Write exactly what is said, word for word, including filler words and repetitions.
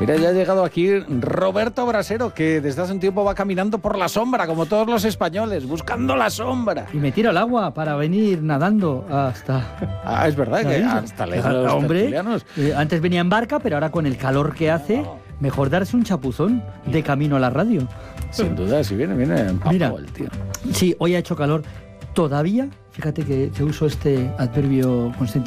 Mira, ya ha llegado aquí Roberto Brasero, que desde hace un tiempo va caminando por la sombra, como todos los españoles, buscando la sombra. Y me tiro al agua para venir nadando hasta... Ah, es verdad que hasta la isla de los Hombre, tertulianos. eh, antes venía en barca, pero ahora con el calor que hace, mejor darse un chapuzón de camino a la radio. Sin duda, si viene, viene empapado. Mira, el tío. Sí, hoy ha hecho calor. Todavía, fíjate que, que uso este adverbio consciente.